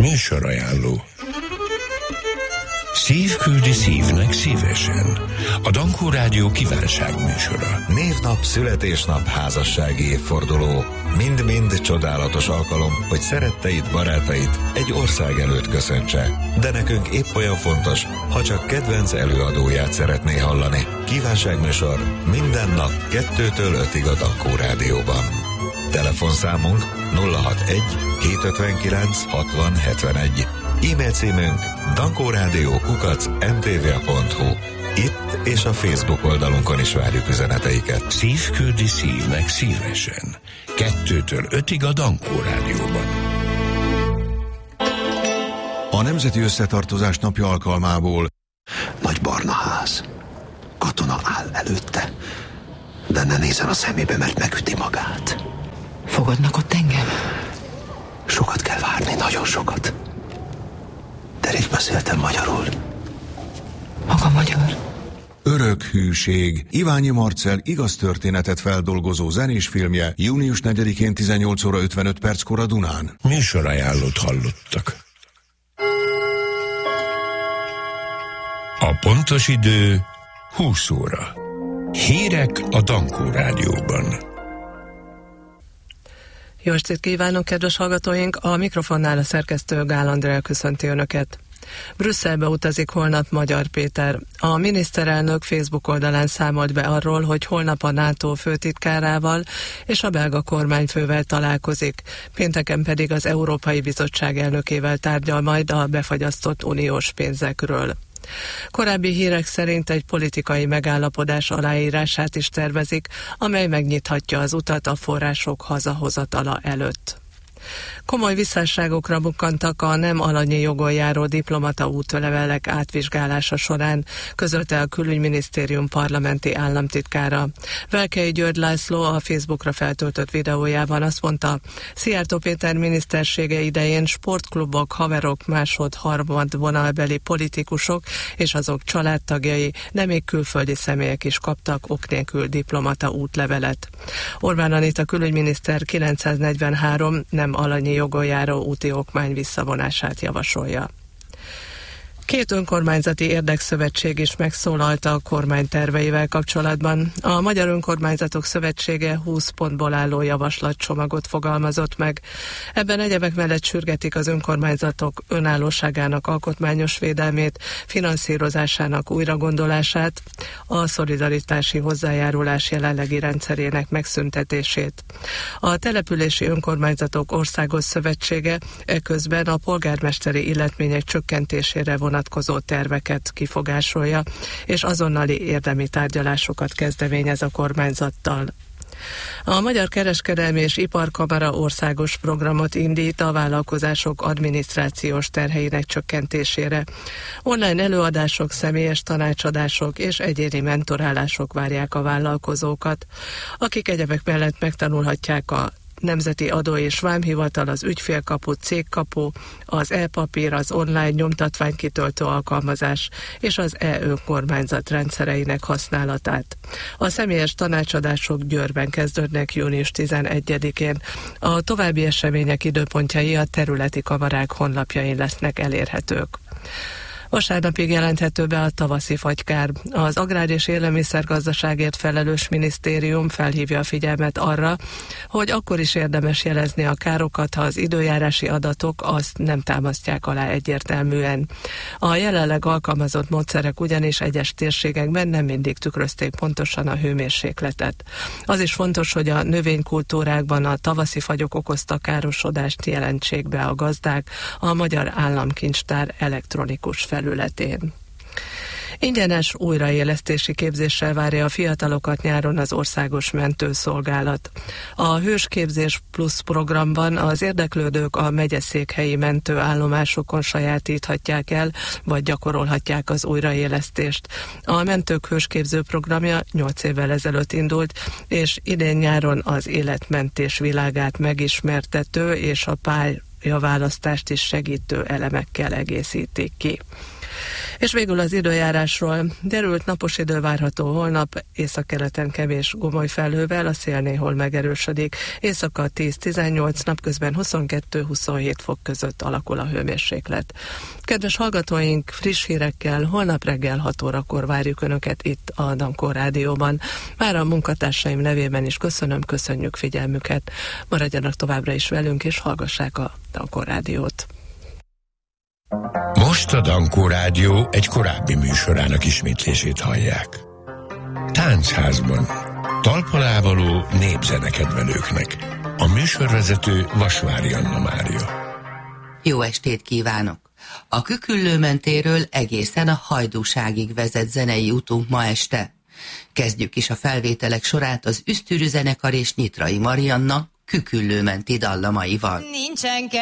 Műsorajánló. Szív küldi szívnek szívesen. A Dankó Rádió kívánságműsora. Névnap, születésnap, házassági évforduló. Mind-mind csodálatos alkalom, hogy szeretteid, barátait egy ország előtt köszöntse. De nekünk épp olyan fontos, ha csak kedvenc előadóját szeretné hallani. Kívánságműsor minden nap 2-től 5-ig a Dankó Rádióban. Telefonszámunk 061 259 60 71. E-mail címünk dankoradio@mtva.hu. Itt és a Facebook oldalunkon is várjuk üzeneteiket. Szív küldi szívnek szívesen. 2-től 5-ig a Dankó Rádióban. A Nemzeti Összetartozás napja alkalmából. Nagy barna ház. Katona áll előtte, de ne nézzen a szemébe, mert megüti magát. Fogadnak ott engem? Sokat kell várni, nagyon sokat. De rég beszéltem magyarul. Maga magyar? Örök hűség. Iványi Marcell igaz történetet feldolgozó zenés filmje június 4-én 18 óra 55 perckor a Dunán. Műsorajánlót hallottak. A pontos idő 20 óra. Hírek a Dankó Rádióban. Jó estét kívánok, kedves hallgatóink! A mikrofonnál a szerkesztő Gál Andrea köszönti Önöket. Brüsszelbe utazik holnap Magyar Péter. A miniszterelnök Facebook oldalán számolt be arról, hogy holnap a NATO főtitkárával és a belga kormányfővel találkozik. Pénteken pedig az Európai Bizottság elnökével tárgyal majd a befagyasztott uniós pénzekről. Korábbi hírek szerint egy politikai megállapodás aláírását is tervezik, amely megnyithatja az utat a források hazahozatala előtt. Komoly visszásságokra bukkantak a nem alanyi jogon járó diplomata útlevelek átvizsgálása során, közölte a Külügyminisztérium parlamenti államtitkára. Velkei György László a Facebookra feltöltött videójában azt mondta, Szijjártó Péter minisztersége idején sportklubok, haverok, másod-harmad vonalbeli politikusok és azok családtagjai, de még külföldi személyek is kaptak ok nélkül diplomata útlevelet. Orbán Anita külügyminiszter 943 nem alanyi jogon járó úti okmány visszavonását javasolja. 2 önkormányzati érdekszövetség is megszólalta a kormány terveivel kapcsolatban. A Magyar Önkormányzatok Szövetsége 20 pontból álló javaslatcsomagot fogalmazott meg. Ebben egyebek mellett sürgetik az önkormányzatok önállóságának alkotmányos védelmét, finanszírozásának újragondolását, a szolidaritási hozzájárulás jelenlegi rendszerének megszüntetését. A Települési Önkormányzatok Országos Szövetsége eközben a polgármesteri illetmények csökkentésére vonatkozó terveket kifogásolja, és azonnali érdemi tárgyalásokat kezdeményez a kormányzattal. A Magyar Kereskedelmi és Iparkamara országos programot indít a vállalkozások adminisztrációs terheinek csökkentésére. Online előadások, személyes tanácsadások és egyéni mentorálások várják a vállalkozókat, akik egyebek mellett megtanulhatják a Nemzeti Adó- és Vámhivatal, az ügyfélkapu, cégkapu, az e-papír, az online nyomtatványkitöltő alkalmazás és az e-önkormányzat rendszereinek használatát. A személyes tanácsadások Győrben kezdődnek június 11-én. A további események időpontjai a területi kamarák honlapjain lesznek elérhetők. Vasárnapig jelenthető be a tavaszi fagykár. Az Agrár- és Élelmiszergazdaságért felelős minisztérium felhívja a figyelmet arra, hogy akkor is érdemes jelezni a károkat, ha az időjárási adatok azt nem támasztják alá egyértelműen. A jelenleg alkalmazott módszerek ugyanis egyes térségekben nem mindig tükrözték pontosan a hőmérsékletet. Az is fontos, hogy a növénykultúrákban a tavaszi fagyok okozta károsodást jelentsék be a gazdák a Magyar Államkincstár elektronikus felületén. Ingyenes újraélesztési képzéssel várja a fiatalokat nyáron az Országos Mentőszolgálat. A Hősképzés Plusz programban az érdeklődők a megyeszékhelyi mentőállomásokon sajátíthatják el, vagy gyakorolhatják az újraélesztést. A mentők hősképző programja 8 évvel ezelőtt indult, és idén nyáron az életmentés világát megismertető és a pályaválasztást is segítő elemekkel egészítik ki. És végül az időjárásról. Derült napos idő várható holnap, északkeleten kevés gomoly felhővel, a szél néhol megerősödik. Éjszaka 10-18, napközben 22-27 fok között alakul a hőmérséklet. Kedves hallgatóink, friss hírekkel holnap reggel 6 órakor várjuk Önöket itt a Dankor Rádióban. Már a munkatársaim nevében is köszönjük figyelmüket. Maradjanak továbbra is velünk, és hallgassák a Dankor Rádiót. Most a Dankó Rádió egy korábbi műsorának ismétlését hallják. Táncházban talpalávaló népzenekedvelőknek. A műsorvezető Vasvári Anna Mária. Jó estét kívánok! A Küküllőmentéről egészen a Hajdúságig vezet zenei utunk ma este. Kezdjük is a felvételek sorát az Üsztürű zenekar és Nyitrai Marianna Küküllőmenti dallamaival. Nincsen